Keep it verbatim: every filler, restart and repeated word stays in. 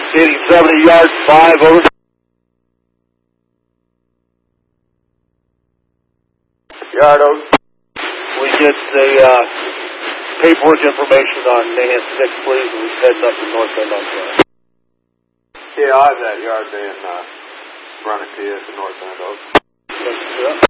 Eighty seventy yards five over. Yard over. We get the uh, paperwork information on Nahan six, please, and we're heading up to North End on that. Yeah, I have that yard there in uh, front of you at the North End, over.